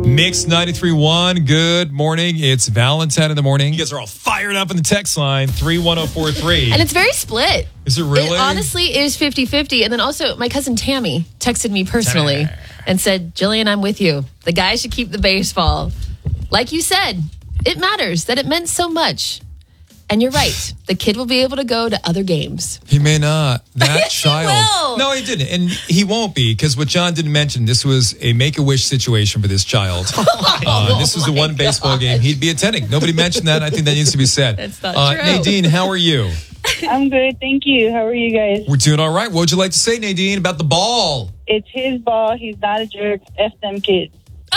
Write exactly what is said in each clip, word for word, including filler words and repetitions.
Mix ninety-three point one, good morning. It's Valentine in the morning. You guys are all fired up in the text line, three one zero four three. And it's very split. Is it really? It honestly is fifty-fifty. And then also, my cousin Tammy texted me personally and said, Jillian, I'm with you. The guy should keep the baseball. Like you said, it matters that it meant so much. And you're right. The kid will be able to go to other games. He may not. That Yes, he child. will. No, he didn't. And he won't be, because what John didn't mention, this was a make-a-wish situation for this child. Uh, this was the one baseball game he'd be attending. Nobody mentioned that. I think that needs to be said. That's not uh, true. Nadine, how are you? I'm good, thank you. How are you guys? We're doing all right. What would you like to say, Nadine, about the ball? It's his ball. He's not a jerk. F them kids.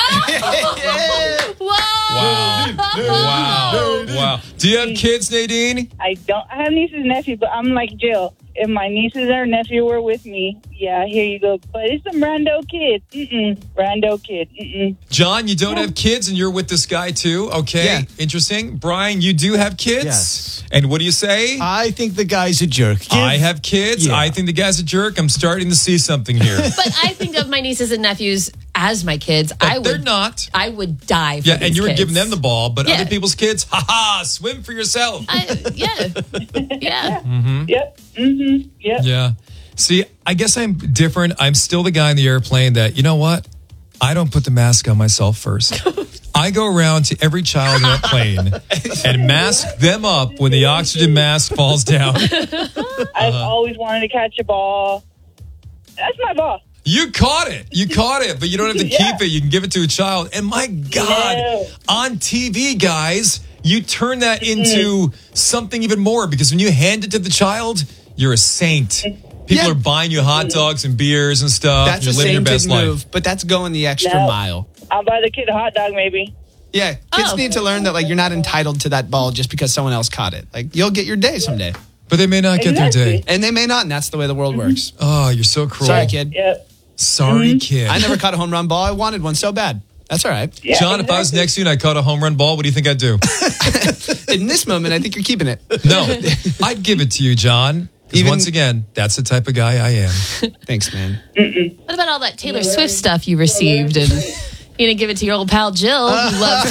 Whoa! Wow. Wow. Wow. Do you have kids, Nadine? I don't. I have nieces and nephews, but I'm like Jill. If my nieces or nephew were with me, yeah, here you go. But it's some rando kid. Mm-mm. Rando kid. Mm-mm. John, you don't have kids and you're with this guy too. Okay. Yeah. Interesting. Brian, you do have kids? Yes. And what do you say? I think the guy's a jerk. Give- I have kids. Yeah. I think the guy's a jerk. I'm starting to see something here. But I think of my nieces and nephews as my kids. But I would, they're not. I would die for Yeah, these and you were kids. giving them the ball, but Yeah. other people's kids, ha ha, swim for yourself. I, yeah. Yeah. Yep. Mm-hmm. Yep. Yeah. See, I guess I'm different. I'm still the guy in the airplane that, you know what? I don't put the mask on myself first. I go around to every child in that plane and mask them up when the oxygen mask falls down. I've always wanted to catch a ball. That's my ball. You caught it. You caught it, but you don't have to Yeah. keep it. You can give it to a child. And my God, Yeah. on T V, guys, you turn that into something even more, because when you hand it to the child, you're a saint. People Yeah. are buying you hot dogs and beers and stuff. That's You're a living your sainted best move, life. but that's going the extra No. mile. I'll buy the kid a hot dog, maybe. Yeah, kids Oh. need to learn that like you're not entitled to that ball just because someone else caught it. Like you'll get your day someday, But they may not get their Exactly. day. and they may not, and that's the way the world works. Oh, you're so cruel. Sorry, kid. Yep. Sorry, kid. I never caught a home run ball. I wanted one so bad. That's all right. Yeah, John, if I was exactly. next to you and I caught a home run ball, what do you think I'd do? In this moment, I think you're keeping it. No, I'd give it to you, John. Because Even- once again, that's the type of guy I am. Thanks, man. What about all that Taylor Swift stuff you received? And you didn't give it to your old pal Jill, who loves